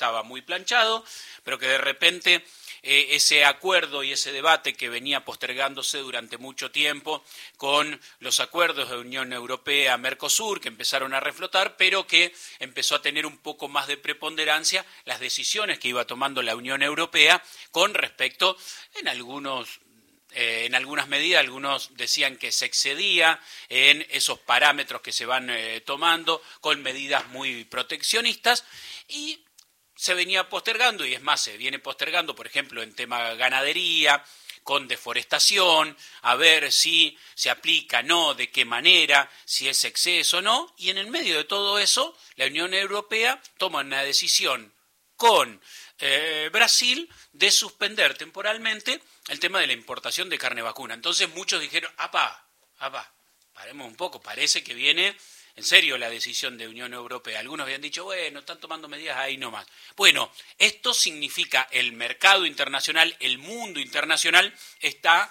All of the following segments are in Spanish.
estaba muy planchado, pero que de repente ese acuerdo y ese debate que venía postergándose durante mucho tiempo con los acuerdos de Unión Europea-Mercosur que empezaron a reflotar, pero que empezó a tener un poco más de preponderancia las decisiones que iba tomando la Unión Europea con respecto en algunas medidas, algunos decían que se excedía en esos parámetros que se van tomando con medidas muy proteccionistas y se venía postergando, y es más, se viene postergando, por ejemplo, en tema ganadería, con deforestación, a ver si se aplica, no, de qué manera, si es exceso o no, y en el medio de todo eso, la Unión Europea toma una decisión con Brasil de suspender temporalmente el tema de la importación de carne vacuna. Entonces muchos dijeron, apá, paremos un poco, parece que viene en serio la decisión de Unión Europea. Algunos habían dicho, bueno, están tomando medidas ahí nomás. Bueno, esto significa el mercado internacional, el mundo internacional está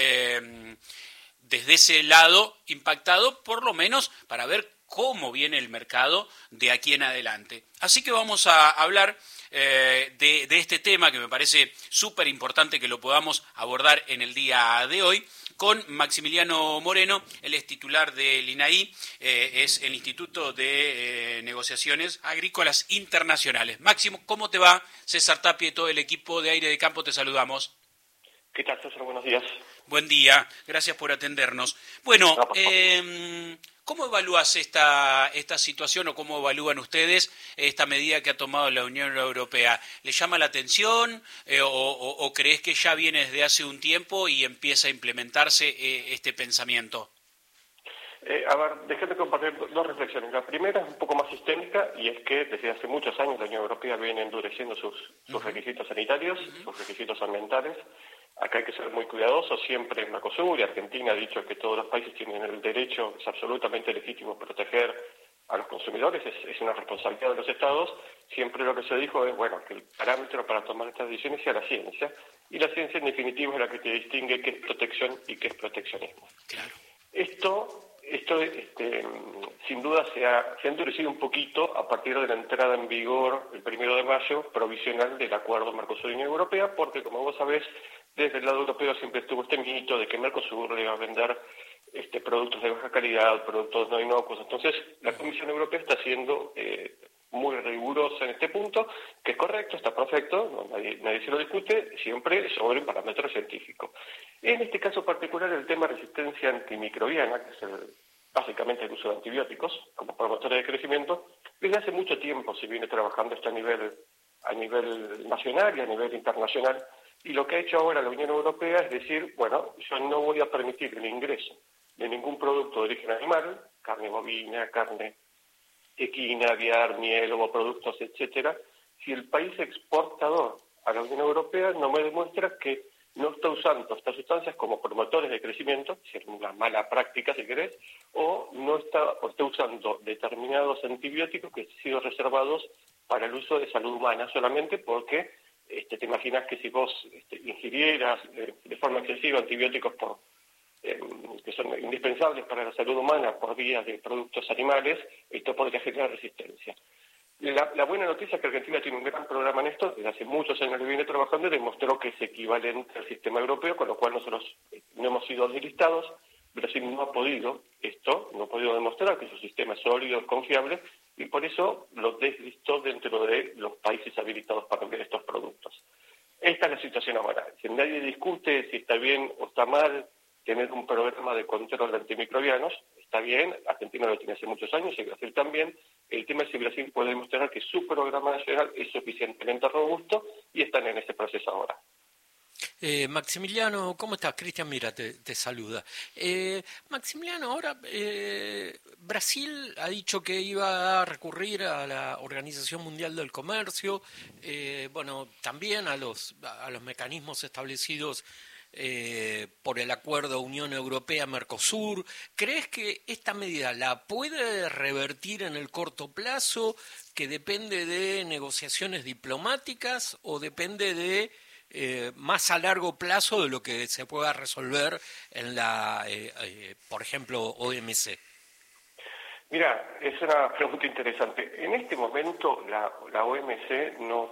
desde ese lado impactado, por lo menos para ver cómo viene el mercado de aquí en adelante. Así que vamos a hablar de este tema que me parece súper importante que lo podamos abordar en el día de hoy con Maximiliano Moreno. Él es titular del INAI, es el Instituto de Negociaciones Agrícolas Internacionales. Máximo, ¿cómo te va? César Tapia y todo el equipo de Aire de Campo te saludamos. ¿Qué tal, César? Buenos días. Buen día, gracias por atendernos. Bueno, ¿cómo evalúas esta situación o cómo evalúan ustedes esta medida que ha tomado la Unión Europea? ¿Le llama la atención o crees que ya viene desde hace un tiempo y empieza a implementarse este pensamiento? A ver, déjame compartir dos reflexiones. La primera es un poco más sistémica y es que desde hace muchos años la Unión Europea viene endureciendo sus requisitos sanitarios, sus requisitos ambientales. Acá hay que ser muy cuidadosos, siempre en Mercosur y Argentina ha dicho que todos los países tienen el derecho, es absolutamente legítimo proteger a los consumidores, es una responsabilidad de los estados. Siempre lo que se dijo es, bueno, que el parámetro para tomar estas decisiones sea la ciencia, y la ciencia en definitiva es la que te distingue qué es protección y qué es proteccionismo. Claro. Esto sin duda se ha endurecido un poquito a partir de la entrada en vigor el 1 de mayo provisional del acuerdo Mercosur-Unión Europea, porque como vos sabés, desde el lado europeo siempre estuvo este mito de que Mercosur le iba a vender productos de baja calidad, productos no inocuos. Entonces, la Comisión Europea está siendo muy rigurosa en este punto, que es correcto, está perfecto, nadie se lo discute, siempre sobre un parámetro científico. En este caso particular, el tema de resistencia antimicrobiana, que es básicamente el uso de antibióticos como promotores de crecimiento, desde hace mucho tiempo se viene trabajando esto a nivel nacional y a nivel internacional, y lo que ha hecho ahora la Unión Europea es decir, bueno, yo no voy a permitir el ingreso de ningún producto de origen animal, carne bovina, carne equina, aviar, miel, ovoproductos, etcétera, si el país exportador a la Unión Europea no me demuestra que no está usando estas sustancias como promotores de crecimiento, si es una mala práctica si querés, o está usando determinados antibióticos que han sido reservados para el uso de salud humana solamente porque te imaginas que si vos ingirieras de forma excesiva antibióticos que son indispensables para la salud humana por vía de productos animales, esto podría generar resistencia. La buena noticia es que Argentina tiene un gran programa en esto, desde hace muchos años lo viene trabajando y demostró que es equivalente al sistema europeo, con lo cual nosotros no hemos sido deslistados. Brasil no ha podido demostrar que su sistema es sólido, es confiable, y por eso lo deslistó dentro de los países habilitados para vender estos productos. Esta es la situación ahora. Si nadie discute si está bien o está mal tener un programa de control de antimicrobianos, está bien, Argentina lo tiene hace muchos años y Brasil también. El tema es si Brasil puede demostrar que su programa nacional es suficientemente robusto y están en ese proceso ahora. Maximiliano, ¿cómo estás? Cristian Mira te saluda. Maximiliano, ahora Brasil ha dicho que iba a recurrir a la Organización Mundial del Comercio, también a los mecanismos establecidos por el acuerdo Unión Europea-Mercosur. ¿Crees que esta medida la puede revertir en el corto plazo, que depende de negociaciones diplomáticas o depende de más a largo plazo de lo que se pueda resolver en la, por ejemplo, OMC? Mira, es una pregunta interesante. En este momento la OMC no